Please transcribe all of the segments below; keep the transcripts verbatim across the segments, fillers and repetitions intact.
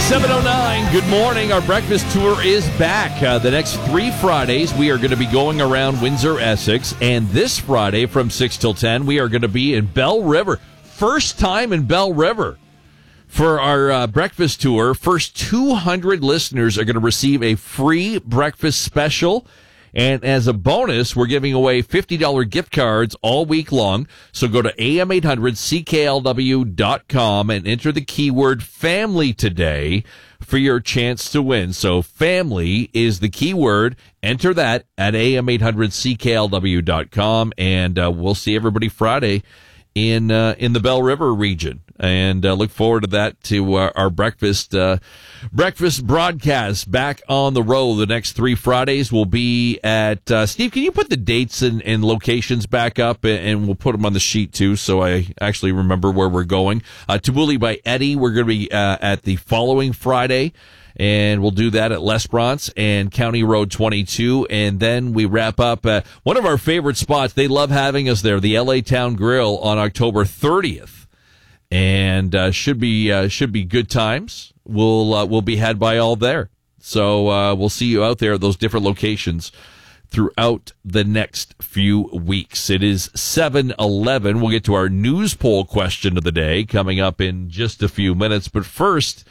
seven oh nine, good morning. Our breakfast tour is back. Uh, the next three Fridays, we are going to be going around Windsor, Essex. And this Friday from six till ten, we are going to be in Bell River. First time in Bell River for our uh, breakfast tour. First two hundred listeners are going to receive a free breakfast special. And as a bonus, we're giving away fifty dollars gift cards all week long. So go to A M eight hundred C K L W dot com and enter the keyword family today for your chance to win. So family is the keyword. Enter that at A M eight hundred C K L W dot com, and uh, we'll see everybody Friday in uh, in the Bell River region. And uh, look forward to that, to uh, our breakfast uh, breakfast broadcast back on the road. The next three Fridays will be at, uh, Steve, can you put the dates and, and locations back up, and, and we'll put them on the sheet too so I actually remember where we're going. Uh, Tabuli by Eddie, we're going to be uh, at the following Friday, and we'll do that at L'Esperance and County Road twenty-two. And then we wrap up uh, one of our favorite spots. They love having us there, the L A Town Grill on October thirtieth. And uh, should be uh, should be good times. We'll uh, we'll be had by all there. So uh, we'll see you out there at those different locations throughout the next few weeks. It is seven eleven. We'll get to our news poll question of the day coming up in just a few minutes. But first,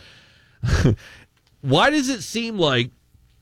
why does it seem like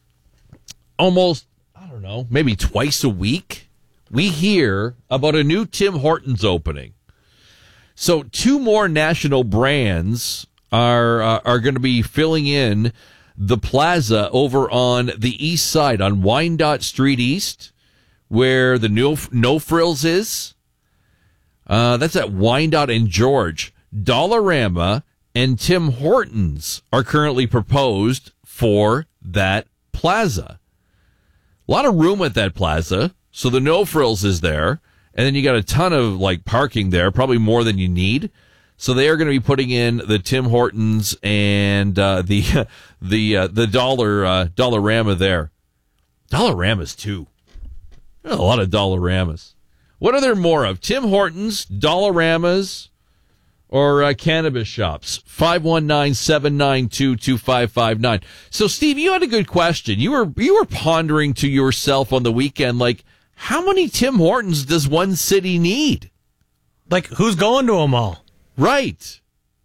almost, I don't know, maybe twice a week we hear about a new Tim Hortons opening? So two more national brands are uh, are going to be filling in the plaza over on the east side on Wyandotte Street East, where the No, no Frills is. Uh, that's at Wyandotte and George. Dollarama and Tim Hortons are currently proposed for that plaza. A lot of room at that plaza, so the No Frills is there. And then you got a ton of like parking there, probably more than you need. So they are going to be putting in the Tim Hortons and uh, the the uh, the dollar uh, Dollarama there. Dollaramas too. A lot of Dollaramas. What are there more of? Tim Hortons, Dollaramas, or uh, cannabis shops? five one nine, seven nine two, two five five nine. So Steve, you had a good question. You were you were pondering to yourself on the weekend, like, how many Tim Hortons does one city need? Like, who's going to them all? Right.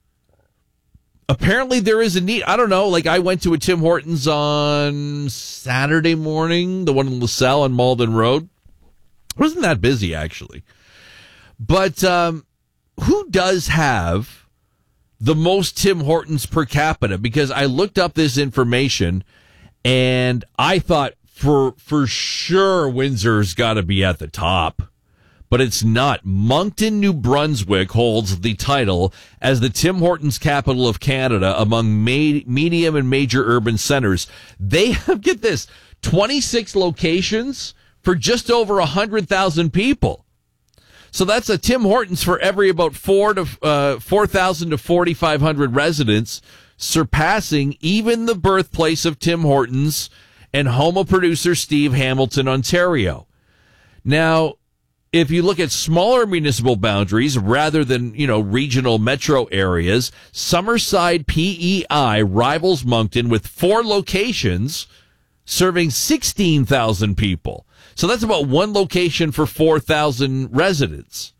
Apparently there is a need. I don't know. Like, I went to a Tim Hortons on Saturday morning, the one in LaSalle on Malden Road. It wasn't that busy, actually. But um, who does have the most Tim Hortons per capita? Because I looked up this information, and I thought, For for sure, Windsor's got to be at the top, but it's not. Moncton, New Brunswick holds the title as the Tim Hortons capital of Canada among ma- medium and major urban centers. They have, get this, twenty-six locations for just over one hundred thousand people. So that's a Tim Hortons for every about four to uh, four thousand to forty-five hundred residents, surpassing even the birthplace of Tim Hortons and home of producer Steve Hamilton, Ontario. Now, if you look at smaller municipal boundaries rather than, you know, regional metro areas, Summerside P E I rivals Moncton with four locations serving sixteen thousand people. So that's about one location for four thousand residents.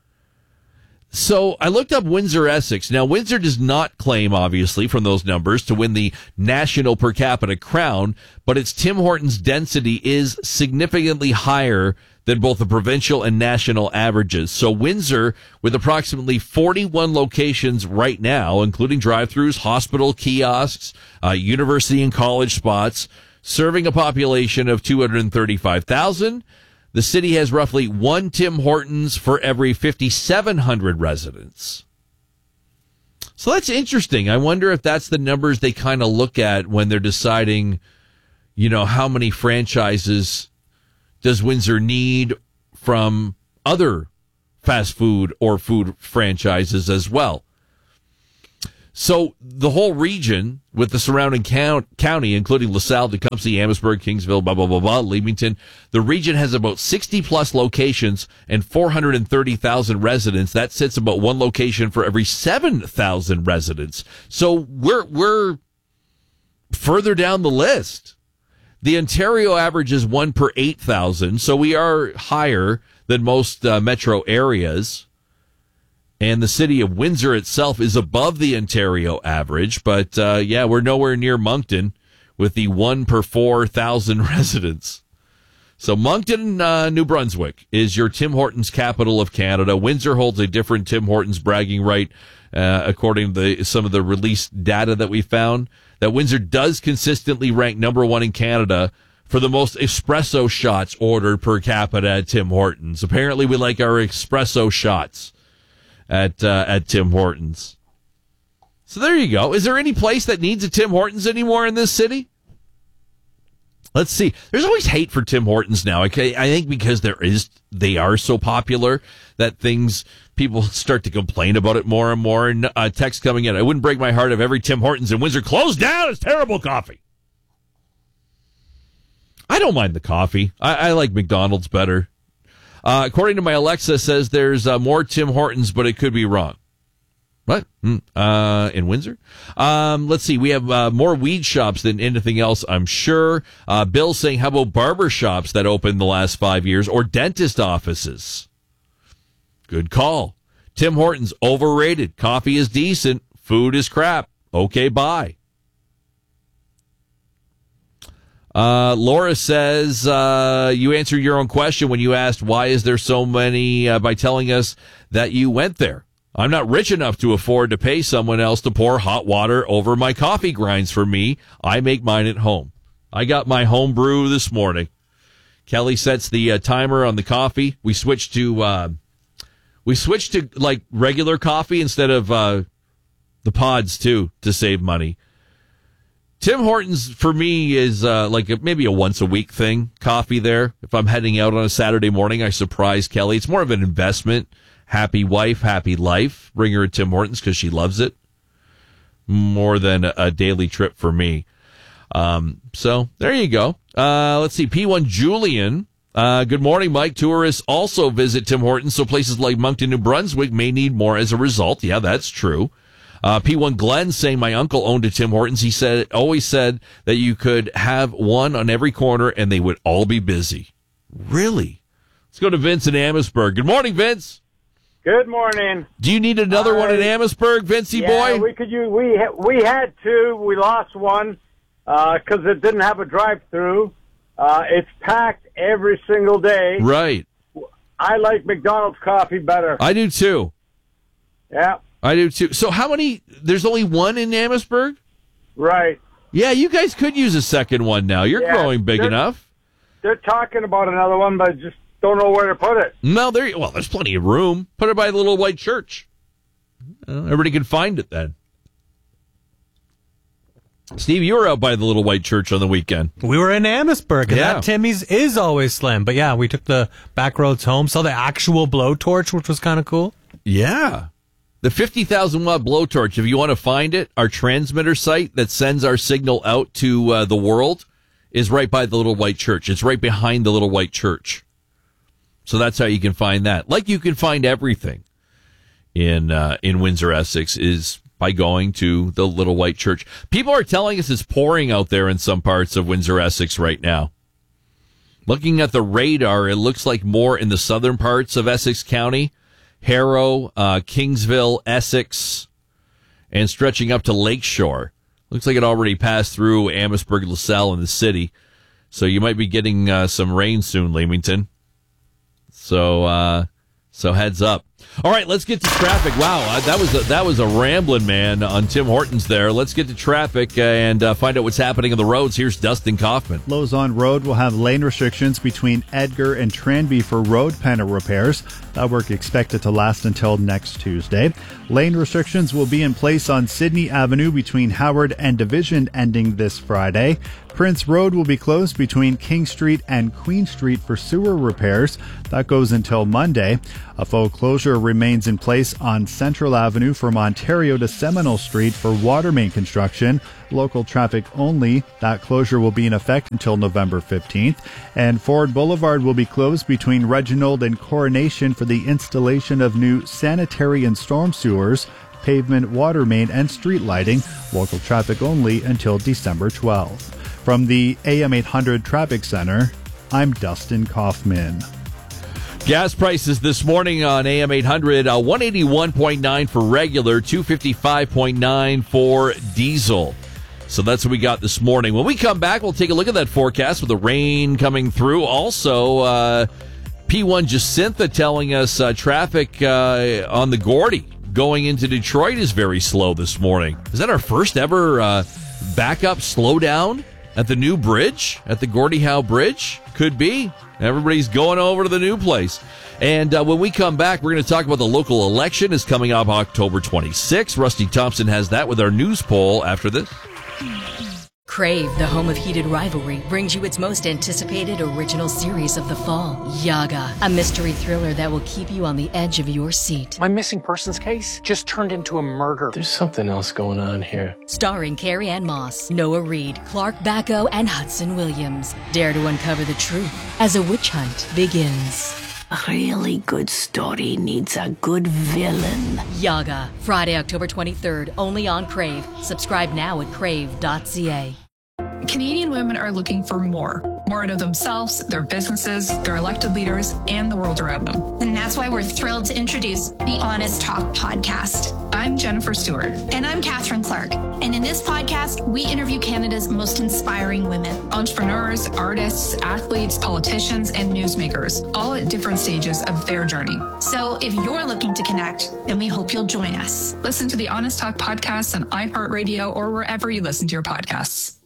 So I looked up Windsor, Essex. Now, Windsor does not claim, obviously, from those numbers to win the national per capita crown, but its Tim Hortons density is significantly higher than both the provincial and national averages. So Windsor, with approximately forty-one locations right now, including drive-thrus, hospital kiosks, uh, university and college spots, serving a population of two hundred thirty-five thousand. The city has roughly one Tim Hortons for every fifty-seven hundred residents. So that's interesting. I wonder if that's the numbers they kind of look at when they're deciding, you know, how many franchises does Windsor need from other fast food or food franchises as well. So the whole region with the surrounding count, county, including LaSalle, Tecumseh, Amherstburg, Kingsville, blah, blah, blah, blah, Leamington, the region has about sixty plus locations and four hundred thirty thousand residents. That sits about one location for every seven thousand residents. So we're, we're, further down the list. The Ontario average is one per eight thousand, so we are higher than most uh, metro areas. And the city of Windsor itself is above the Ontario average, but uh, yeah, we're nowhere near Moncton with the one per four thousand residents. So Moncton, uh, New Brunswick is your Tim Hortons capital of Canada. Windsor holds a different Tim Hortons bragging right, uh, according to the, some of the released data that we found, that Windsor does consistently rank number one in Canada for the most espresso shots ordered per capita at Tim Hortons. Apparently we like our espresso shots at uh, at Tim Hortons. So there you go. Is there any place that needs a Tim Hortons anymore in this city? Let's see. There's always hate for Tim Hortons now. Okay, I think because there is, they are so popular that things, people start to complain about it more and more. And uh, text coming in. I wouldn't break my heart if every Tim Hortons in Windsor closed down. It's terrible coffee. I don't mind the coffee. I, I like McDonald's better. Uh, according to my Alexa, says there's uh, more Tim Hortons, but it could be wrong. What? Mm, uh, in Windsor? Um, let's see. We have uh, more weed shops than anything else, I'm sure. Uh, Bill's saying, how about barber shops that opened the last five years or dentist offices? Good call. Tim Hortons, overrated. Coffee is decent. Food is crap. Okay, bye. Uh, Laura says, uh, you answered your own question when you asked, why is there so many, uh, by telling us that you went there. I'm not rich enough to afford to pay someone else to pour hot water over my coffee grinds for me. I make mine at home. I got my home brew this morning. Kelly sets the uh, timer on the coffee. We switched to, uh, we switched to like regular coffee instead of, uh, the pods too, to save money. Tim Hortons, for me, is uh, like a, maybe a once-a-week thing, coffee there. If I'm heading out on a Saturday morning, I surprise Kelly. It's more of an investment. Happy wife, happy life. Bring her a Tim Hortons because she loves it. More than a, a daily trip for me. Um, so, there you go. Uh, let's see. P one Julian. Uh, good morning, Mike. Tourists also visit Tim Hortons, so places like Moncton, New Brunswick may need more as a result. Yeah, that's true. Uh, P one Glenn saying my uncle owned a Tim Hortons. He said, always said that you could have one on every corner and they would all be busy. Really? Let's go to Vince in Amherstburg. Good morning, Vince. Good morning. Do you need another uh, one in Amherstburg, Vincey yeah, boy? we could use, we we had two. We lost one because uh, it didn't have a drive-through. Uh, it's packed every single day. Right. I like McDonald's coffee better. I do too. Yeah. I do too. So how many? There's only one in Amherstburg? Right. Yeah, you guys could use a second one now. You're yeah, growing big enough. They're talking about another one, but just don't know where to put it. No, there. Well, there's plenty of room. Put it by the little white church. Uh, everybody can find it then. Steve, you were out by the little white church on the weekend. We were in Amherstburg, and Yeah. that Timmy's is always slim. But yeah, we took the back roads home, saw the actual blowtorch, which was kind of cool. Yeah. The fifty thousand watt blowtorch, if you want to find it, our transmitter site that sends our signal out to uh, the world is right by the little white church. It's right behind the little white church. So that's how you can find that. Like you can find everything in uh, in Windsor, Essex, is by going to the little white church. People are telling us it's pouring out there in some parts of Windsor, Essex right now. Looking at the radar, it looks like more in the southern parts of Essex County. Harrow, uh, Kingsville, Essex, and stretching up to Lakeshore. Looks like it already passed through Amherstburg, LaSalle, and the city. So you might be getting uh, some rain soon, Leamington. So, uh, so heads up. All right, let's get to traffic. Wow, uh, that was a, that was a rambling man on Tim Hortons there. Let's get to traffic and uh, find out what's happening on the roads. Here's Dustin Kaufman. Lozon Road will have lane restrictions between Edgar and Tranby for road panel repairs. That work expected to last until next Tuesday. Lane restrictions will be in place on Sydney Avenue between Howard and Division ending this Friday. Prince Road will be closed between King Street and Queen Street for sewer repairs. That goes until Monday. A faux closure remains in place on Central Avenue from Ontario to Seminole Street for water main construction. Local traffic only. That closure will be in effect until November fifteenth. And Ford Boulevard will be closed between Reginald and Coronation for the installation of new sanitary and storm sewers. pavement, water main, and street lighting. Local traffic only until December twelfth. From the A M eight hundred Traffic Center, I'm Dustin Kaufman. Gas prices this morning on A M eight hundred, uh, one eighty-one point nine for regular, two fifty-five point nine for diesel. So that's what we got this morning. When we come back, we'll take a look at that forecast with the rain coming through. Also, uh, P one Jacinta telling us uh, traffic uh, on the Gordy going into Detroit is very slow this morning. Is that our first ever uh, backup slowdown at the new bridge, at the Gordie Howe Bridge? Could be. Everybody's going over to the new place. And uh, when we come back, we're going to talk about the local election is coming up October twenty-sixth. Rusty Thompson has that with our news poll after this. Crave, the home of heated rivalry, brings you its most anticipated original series of the fall, Yaga, a mystery thriller that will keep you on the edge of your seat. My missing persons case just turned into a murder. There's something else going on here. Starring Carrie Ann Moss, Noah Reid, Clark Bacco, and Hudson Williams. Dare to uncover the truth as a witch hunt begins. A really good story needs a good villain. Yaga, Friday, October twenty-third, only on Crave. Subscribe now at crave dot c a. Canadian women are looking for more. More out of themselves, their businesses, their elected leaders, and the world around them. And that's why we're thrilled to introduce the Honest Talk podcast. I'm Jennifer Stewart. And I'm Catherine Clark. And in this podcast, we interview Canada's most inspiring women. Entrepreneurs, artists, athletes, politicians, and newsmakers, all at different stages of their journey. So if you're looking to connect, then we hope you'll join us. Listen to the Honest Talk podcast on iHeartRadio or wherever you listen to your podcasts.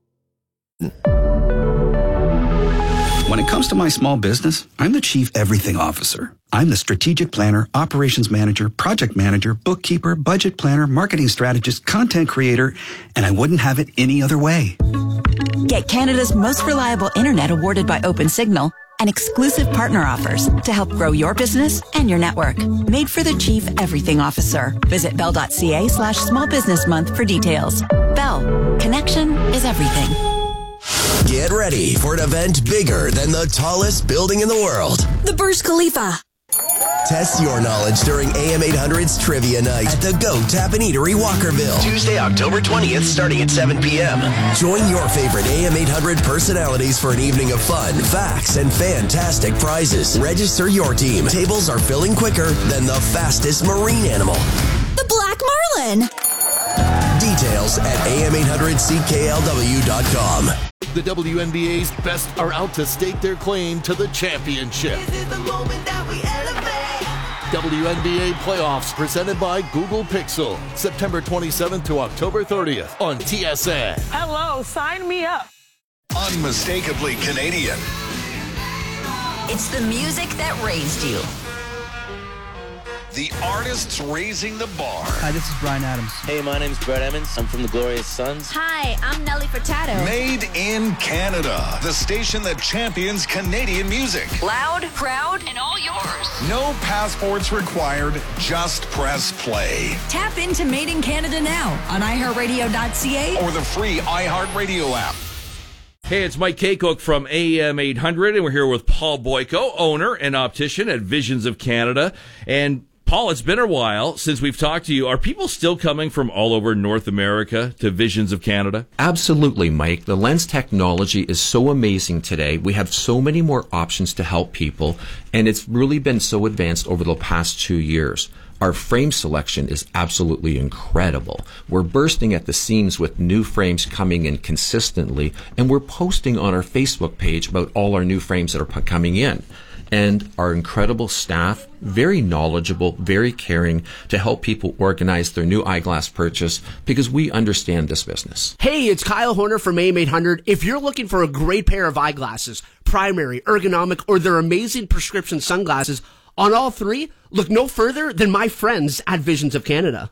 When it comes to my small business, I'm the Chief Everything Officer. I'm the strategic planner, operations manager, project manager, bookkeeper, budget planner, marketing strategist, content creator, and I wouldn't have it any other way. Get Canada's most reliable internet awarded by OpenSignal and exclusive partner offers to help grow your business and your network. Made for the Chief Everything Officer. Visit bell.ca slash small business month for details. Bell. Connection is everything. Get ready for an event bigger than the tallest building in the world. The Burj Khalifa. Test your knowledge during A M eight hundred's Trivia Night at the Goat Tap and Eatery, Walkerville. Tuesday, October twentieth, starting at seven p.m. Join your favorite A M eight hundred personalities for an evening of fun, facts, and fantastic prizes. Register your team. Tables are filling quicker than the fastest marine animal. The Black Marlin. Details at A M eight hundred C K L W dot com. The W N B A's best are out to stake their claim to the championship. This is the moment that we elevate. W N B A playoffs presented by Google Pixel. September twenty-seventh to October thirtieth on T S N. Hello, sign me up. Unmistakably Canadian. It's the music that raised you. The artists raising the bar. Hi, this is Brian Adams. Hey, my name's Brett Emmons. I'm from the Glorious Sons. Hi, I'm Nelly Furtado. Made in Canada. The station that champions Canadian music. Loud, proud, and all yours. No passports required. Just press play. Tap into Made in Canada now on i heart radio dot c a or the free iHeartRadio app. Hey, it's Mike Kaycook from A M eight hundred, and we're here with Paul Boyko, owner and optician at Visions of Canada. And Paul, it's been a while since we've talked to you. Are people still coming from all over North America to Visions of Canada? Absolutely, Mike. The lens technology is so amazing today. We have so many more options to help people, and it's really been so advanced over the past two years. Our frame selection is absolutely incredible. We're bursting at the seams with new frames coming in consistently, and we're posting on our Facebook page about all our new frames that are coming in. And our incredible staff, very knowledgeable, very caring to help people organize their new eyeglass purchase because we understand this business. Hey, it's Kyle Horner from A M eight hundred. If you're looking for a great pair of eyeglasses, primary, ergonomic, or their amazing prescription sunglasses, on all three, look no further than my friends at Visions of Canada.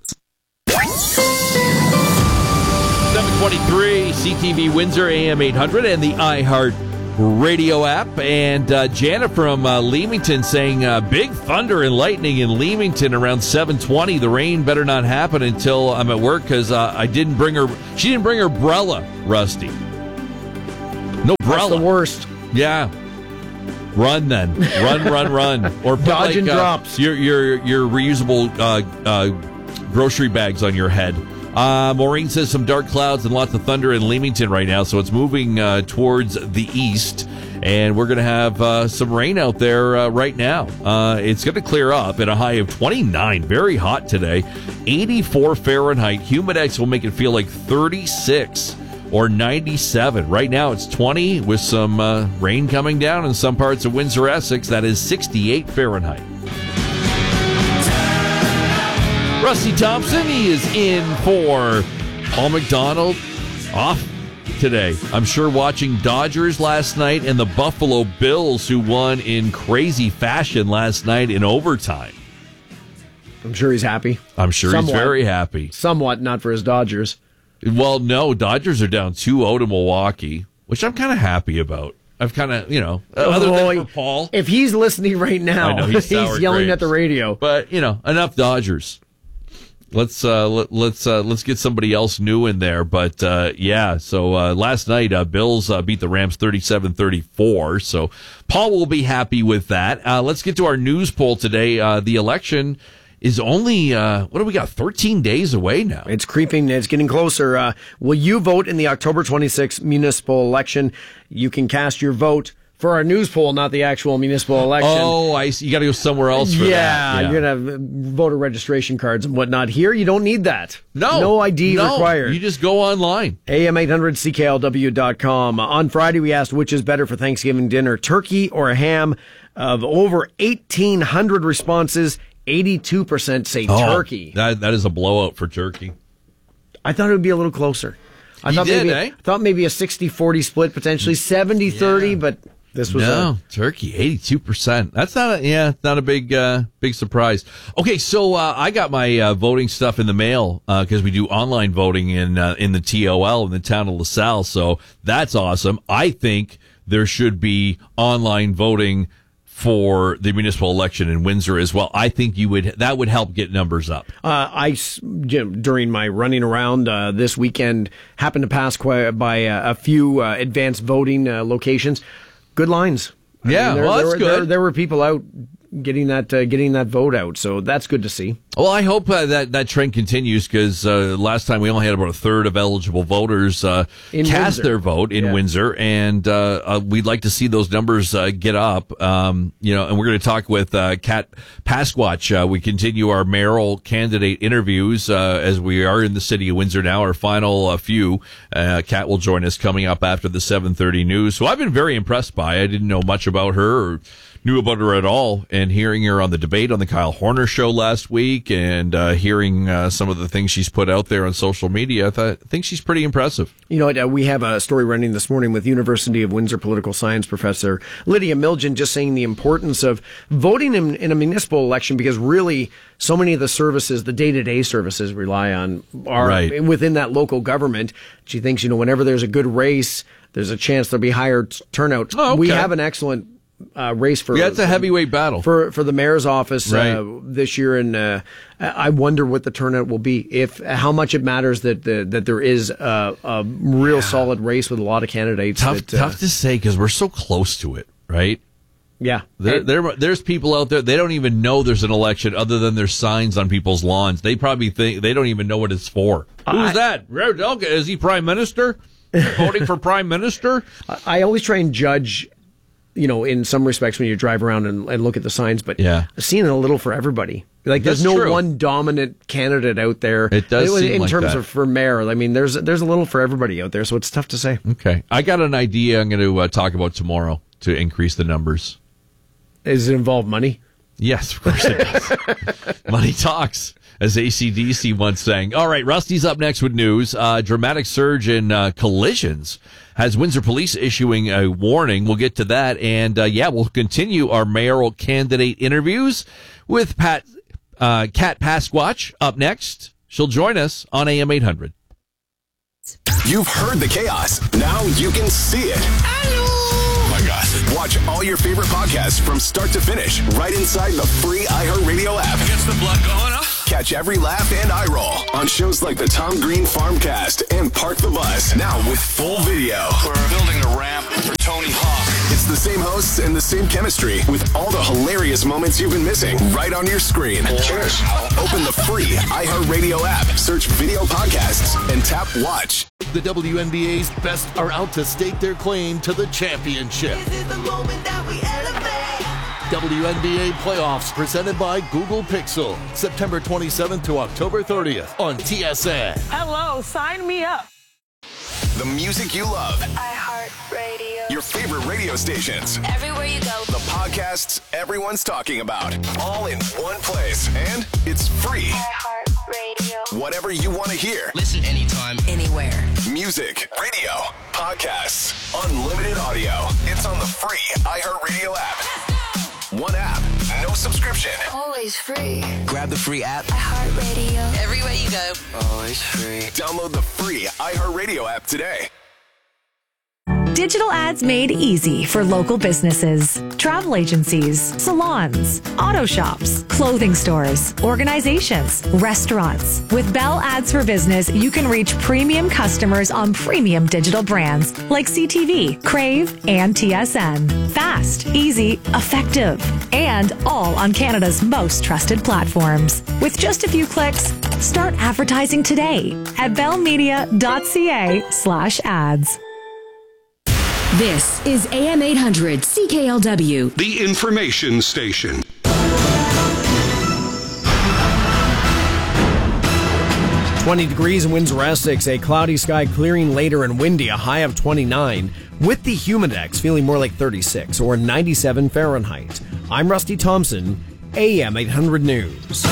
seven twenty-three, C T V Windsor, A M eight hundred, and the iHeart Radio app. And uh, Janet from uh, Leamington saying uh, big thunder and lightning in Leamington around seven twenty. The rain better not happen until I'm at work because uh, I didn't bring her. She didn't bring her umbrella, Rusty. No umbrella. That's the worst. Yeah. Run then. Run, run, run. Or put dodge like, and uh, drops. Your your your reusable uh, uh, grocery bags on your head. Uh, Maureen says some dark clouds and lots of thunder in Leamington right now, so it's moving uh, towards the east, and we're going to have uh, some rain out there uh, right now. Uh, it's going to clear up at a high of twenty-nine. Very hot today. eighty-four Fahrenheit. Humidex will make it feel like thirty-six or ninety-seven. Right now it's twenty with some uh, rain coming down in some parts of Windsor, Essex. That is sixty-eight Fahrenheit. Rusty Thompson, he is in for Paul McDonald, off today. I'm sure watching Dodgers last night and the Buffalo Bills, who won in crazy fashion last night in overtime. I'm sure he's happy. I'm sure Somewhat. he's very happy. Somewhat, not for his Dodgers. Well, no, Dodgers are down two oh to Milwaukee, which I'm kind of happy about. I've kind of, you know, other Oh, than for Paul. If he's listening right now, I know, he's, he's sour yelling grapes. at the radio. But, you know, enough Dodgers. Let's uh, let, let's uh, let's get somebody else new in there. But uh, yeah, so uh, last night uh, Bills uh, beat the Rams thirty-seven thirty-four. So Paul will be happy with that. Uh, let's get to our news poll today. Uh, the election is only uh, what do we got? thirteen days away now. It's creeping. It's getting closer. Uh, will you vote in the October twenty-sixth municipal election? You can cast your vote for our news poll, not the actual municipal election. Oh, I see. You got to go somewhere else for yeah, that. Yeah, you're going to have voter registration cards and whatnot. Here, you don't need that. No. No I D no, required. You just go online. A M eight hundred C K L W dot com. On Friday, we asked which is better for Thanksgiving dinner, turkey or a ham. Of over eighteen hundred responses, eighty-two percent say Oh, turkey. That That is a blowout for turkey. I thought it would be a little closer. I You thought did, maybe, eh? I thought maybe a sixty forty split, potentially seventy thirty, Yeah. but this was no a, turkey, eighty-two percent. That's not a, yeah, not a big uh, big surprise. Okay, so uh, I got my uh, voting stuff in the mail because we do online voting in uh, in the T O L in the town of LaSalle. So that's awesome. I think there should be online voting for the municipal election in Windsor as well. I think you would that would help get numbers up. Uh, I, Jim, during my running around uh, this weekend, happened to pass quite, by uh, a few uh, advanced voting uh, locations. Good lines. I Yeah, mean, there, well, there that's were, good. There, there were people out getting that uh, getting that vote out, so that's good to see. Well, I hope uh, that that trend continues because uh, last time we only had about a third of eligible voters uh, In cast Windsor. their vote in Yeah. Windsor, and uh, uh, we'd like to see those numbers uh, get up. Um, you know, and we're going to talk with uh, Kat Pasquatch. Uh, we continue our mayoral candidate interviews uh, as we are in the city of Windsor now. Our final uh, few. Uh, Kat will join us coming up after the seven thirty news. So I've been very impressed by. I didn't know much about her or knew about her at all, and hearing her on the debate on the Kyle Horner show last week and uh, hearing uh, some of the things she's put out there on social media, I, thought, I think she's pretty impressive. You know what? Uh, we have a story running this morning with University of Windsor political science professor Lydia Milgen just saying the importance of voting in, in a municipal election because really so many of the services, the day-to-day services rely on are Right. within that local government. She thinks, you know, whenever there's a good race, there's a chance there'll be higher t- turnout. Oh, okay. We have an excellent Uh, race for Yeah, it's a heavyweight battle for for the mayor's office Right. uh, this year, and uh, I wonder what the turnout will be. If how much it matters that the, that there is a, a real solid race with a lot of candidates. Tough, that, uh, tough to say because we're so close to it, right? Yeah, There, there, there's people out there, they don't even know there's an election other than there's signs on people's lawns. They probably think, they don't even know what it's for. Who's that? Okay, is he prime minister? Voting for prime minister? I always try and judge, you know, in some respects when you drive around and, and look at the signs, but Yeah. seeing it a little for everybody. Like there's That's no true. one dominant candidate out there. It does was- seem in like terms that. of for mayor. I mean, there's there's a little for everybody out there, so it's tough to say. Okay. I got an idea I'm going to uh, talk about tomorrow to increase the numbers. Does it involve money? Yes, of course it does. Money talks, as A C D C once sang. All right, Rusty's up next with news. Uh, dramatic surge in uh, collisions has Windsor Police issuing a warning. We'll get to that. And, uh, yeah, we'll continue our mayoral candidate interviews with Pat uh, Kat Pasquatch up next. She'll join us on A M eight hundred. You've heard the chaos. Now you can see it. Oh my God. Watch all your favorite podcasts from start to finish right inside the free iHeartRadio app. Gets the blood going, huh? Catch every laugh and eye roll on shows like the Tom Green Farmcast and Park the Bus. Now with full video. We're building the ramp for Tony Hawk. It's the same hosts and the same chemistry with all the hilarious moments you've been missing right on your screen. Cheers. Open the free iHeartRadio app, search video podcasts, and tap watch. The W N B A's best are out to stake their claim to the championship. This is the moment that we elevate. W N B A playoffs presented by Google Pixel. September twenty-seventh to October thirtieth on T S N. Hello, sign me up. The music you love. iHeartRadio. Your favorite radio stations. Everywhere you go. The podcasts everyone's talking about. All in one place. And it's free. iHeartRadio. Whatever you want to hear. Listen anytime, anywhere. Music, radio, podcasts, unlimited audio. It's on the free iHeartRadio app. One app, no subscription. Always free. grab the free app. iHeartRadio. Everywhere you go. Always free. Download the free iHeartRadio app today. Digital ads made easy for local businesses, travel agencies, salons, auto shops, clothing stores, organizations, restaurants. With Bell Ads for Business, you can reach premium customers on premium digital brands like C T V, Crave, and T S N. Fast, easy, effective, and all on Canada's most trusted platforms. With just a few clicks, start advertising today at bellmedia.ca slash ads. This is A M eight hundred C K L W. The information station. twenty degrees in Windsor, Essex, a cloudy sky clearing later and windy, a high of twenty-nine, with the humidex feeling more like thirty-six or ninety-seven Fahrenheit. I'm Rusty Thompson, A M eight hundred News.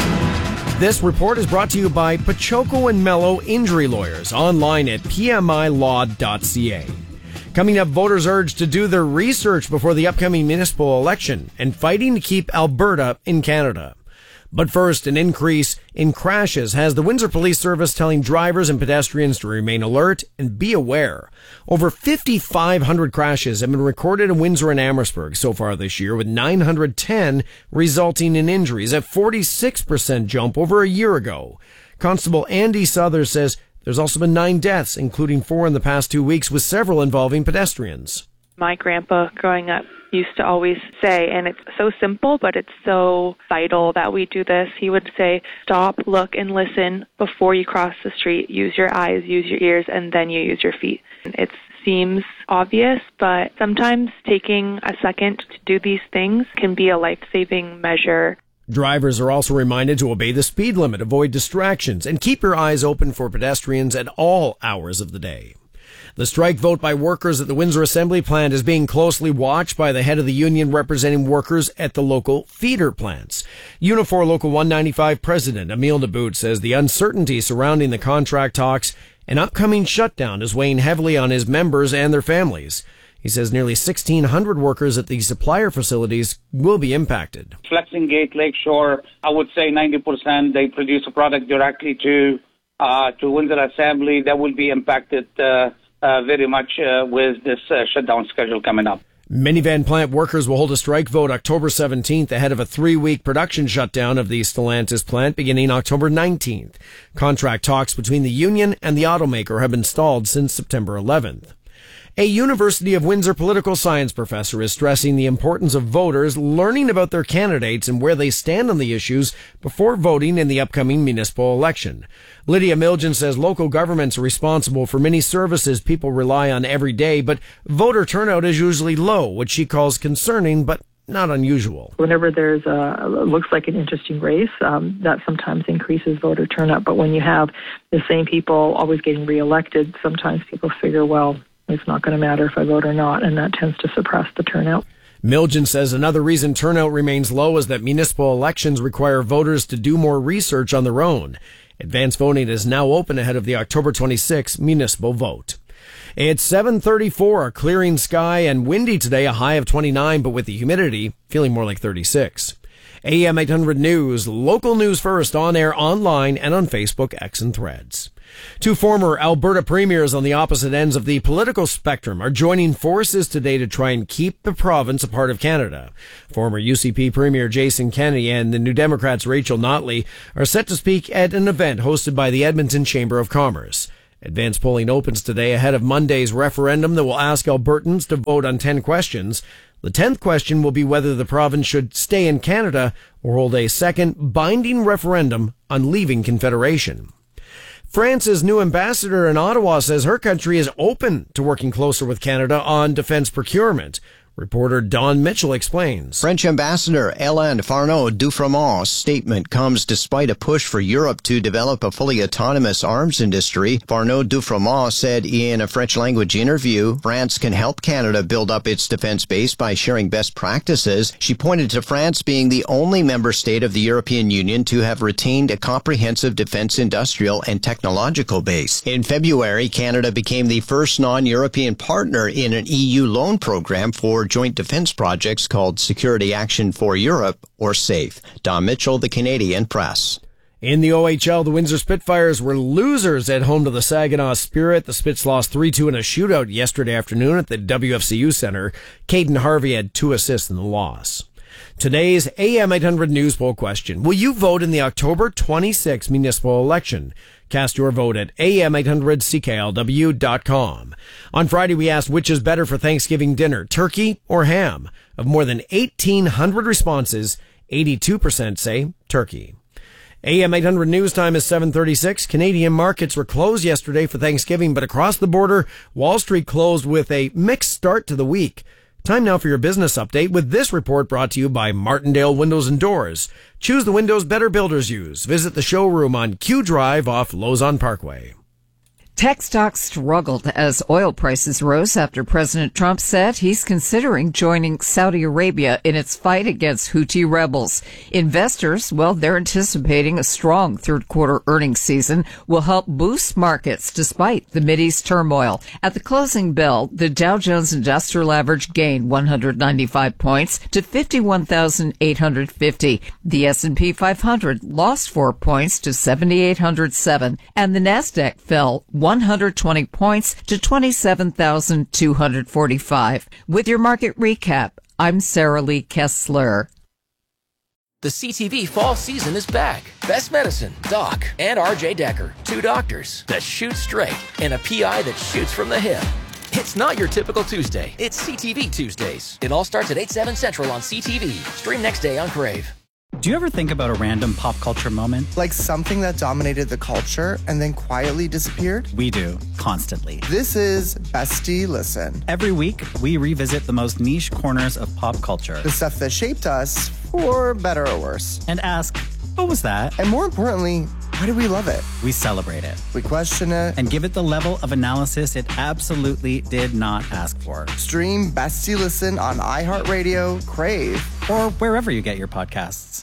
This report is brought to you by Pachoco and Mello Injury Lawyers, online at p m i law dot c a. Coming up, voters urged to do their research before the upcoming municipal election and fighting to keep Alberta in Canada. But first, an increase in crashes has the Windsor Police Service telling drivers and pedestrians to remain alert and be aware. Over fifty-five hundred crashes have been recorded in Windsor and Amherstburg so far this year, with nine hundred ten resulting in injuries, a forty-six percent jump over a year ago. Constable Andy Sothers says there's also been nine deaths, including four in the past two weeks, with several involving pedestrians. My grandpa growing up used to always say, and it's so simple, but it's so vital that we do this. He would say, stop, look, and listen before you cross the street. Use your eyes, use your ears, and then you use your feet. It seems obvious, but sometimes taking a second to do these things can be a life-saving measure. Drivers are also reminded to obey the speed limit, avoid distractions, and keep your eyes open for pedestrians at all hours of the day. The strike vote by workers at the Windsor Assembly Plant is being closely watched by the head of the union representing workers at the local feeder plants. Unifor Local one ninety-five President Emile Nebout says the uncertainty surrounding the contract talks and upcoming shutdown is weighing heavily on his members and their families. He says nearly sixteen hundred workers at the supplier facilities will be impacted. Flexing Gate, Lakeshore, I would say ninety percent they produce a product directly to uh, to Windsor Assembly. That will be impacted uh, uh, very much uh, with this uh, shutdown schedule coming up. Minivan plant workers will hold a strike vote October seventeenth ahead of a three-week production shutdown of the Stellantis plant beginning October nineteenth. Contract talks between the union and the automaker have been stalled since September eleventh. A University of Windsor political science professor is stressing the importance of voters learning about their candidates and where they stand on the issues before voting in the upcoming municipal election. Lydia Miljan says local governments are responsible for many services people rely on every day, but voter turnout is usually low, which she calls concerning but not unusual. Whenever there's a looks like an interesting race, um, that sometimes increases voter turnout. But when you have the same people always getting reelected, sometimes people figure, well, it's not going to matter if I vote or not, and that tends to suppress the turnout. Miljan says another reason turnout remains low is that municipal elections require voters to do more research on their own. Advance voting is now open ahead of the October twenty-sixth municipal vote. It's seven thirty-four, clearing sky and windy today, a high of twenty-nine, but with the humidity feeling more like thirty-six. A M eight hundred News, local news first, on air, online, and on Facebook, X, and Threads. Two former Alberta premiers on the opposite ends of the political spectrum are joining forces today to try and keep the province a part of Canada. Former U C P Premier Jason Kenney and the New Democrats' Rachel Notley are set to speak at an event hosted by the Edmonton Chamber of Commerce. Advanced polling opens today ahead of Monday's referendum that will ask Albertans to vote on ten questions. The tenth question will be whether the province should stay in Canada or hold a second binding referendum on leaving Confederation. France's new ambassador in Ottawa says her country is open to working closer with Canada on defense procurement. Reporter Don Mitchell explains. French Ambassador Hélène Farneau-Dufrémont's statement comes despite a push for Europe to develop a fully autonomous arms industry. Farneau-Dufrémont said in a French-language interview, France can help Canada build up its defense base by sharing best practices. She pointed to France being the only member state of the European Union to have retained a comprehensive defense industrial and technological base. In February, Canada became the first non-European partner in an E U loan program for joint defense projects called Security Action for Europe, or SAFE. Don Mitchell, the Canadian Press. In the O H L, the Windsor Spitfires were losers at home to the Saginaw Spirit. The Spits lost three two in a shootout yesterday afternoon at the W F C U Center. Caden Harvey had two assists in the loss. Today's A M eight hundred News Poll question. Will you vote in the October twenty-sixth municipal election? Cast your vote at A M eight hundred C K L W dot com. On Friday, we asked which is better for Thanksgiving dinner, turkey or ham? Of more than eighteen hundred responses, eighty-two percent say turkey. A M eight hundred News Time is seven thirty-six. Canadian markets were closed yesterday for Thanksgiving, but across the border, Wall Street closed with a mixed start to the week. Time now for your business update with this report brought to you by Martindale Windows and Doors. Choose the windows better builders use. Visit the showroom on Q Drive off Lozon Parkway. Tech stocks struggled as oil prices rose after President Trump said he's considering joining Saudi Arabia in its fight against Houthi rebels. Investors, well, they're anticipating a strong third quarter earnings season will help boost markets despite the Mideast turmoil. At the closing bell, the Dow Jones Industrial Average gained one hundred ninety-five points to fifty-one thousand eight hundred fifty. The S and P five hundred lost four points to seven thousand eight hundred seven, and the Nasdaq fell one hundred twenty points to twenty-seven thousand two hundred forty-five. With your market recap, I'm Sarah Lee Kessler. The C T V fall season is back. Best Medicine, Doc, and R J Decker. Two doctors that shoot straight and a P I that shoots from the hip. It's not your typical Tuesday. It's C T V Tuesdays. It all starts at eight, seven Central on C T V. Stream next day on Crave. Do you ever think about a random pop culture moment? Like something that dominated the culture and then quietly disappeared? We do, constantly. This is Bestie Listen. Every week, we revisit the most niche corners of pop culture. The stuff that shaped us, for better or worse. And ask, what was that? And more importantly, why do we love it? We celebrate it. We question it. And give it the level of analysis it absolutely did not ask for. Stream Bestie Listen on iHeartRadio, Crave, or wherever you get your podcasts.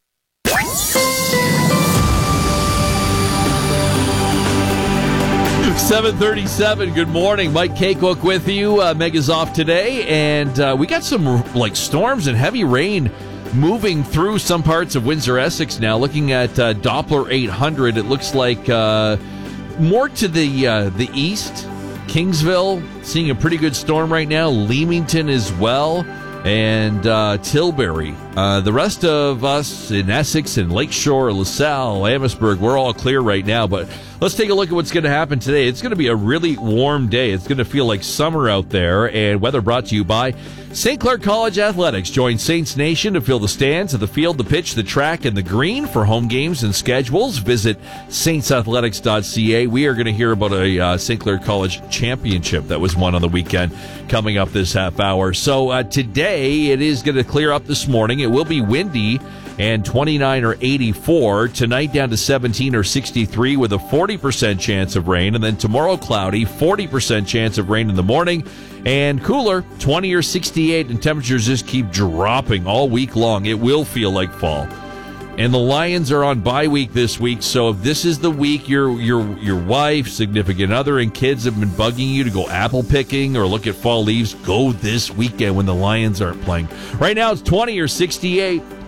seven thirty-seven, good morning. Mike Cakehook with you. Uh, Meg is off today, and uh, we got some like storms and heavy rain moving through some parts of Windsor-Essex now. Looking at uh, Doppler eight hundred, it looks like uh, more to the uh, the east. Kingsville, seeing a pretty good storm right now. Leamington as well. And uh, Tilbury. Uh, the rest of us in Essex and Lakeshore, LaSalle, Amherstburg, we're all clear right now. But let's take a look at what's going to happen today. It's going to be a really warm day. It's going to feel like summer out there. And weather brought to you by Saint Clair College Athletics. Join Saints Nation to fill the stands of the field, the pitch, the track, and the green. For home games and schedules, visit saints athletics dot c a. We are going to hear about a uh, Saint Clair College championship that was won on the weekend coming up this half hour. So uh, today it is going to clear up this morning. It will be windy and twenty-nine or eighty-four. Tonight down to seventeen or sixty-three with a forty percent chance of rain. And then tomorrow cloudy, forty percent chance of rain in the morning. And cooler, twenty or sixty-eight, and temperatures just keep dropping all week long. It will feel like fall. And the Lions are on bye week this week, so if this is the week your your your wife, significant other, and kids have been bugging you to go apple picking or look at fall leaves, go this weekend when the Lions aren't playing. Right now it's twenty or sixty-eight.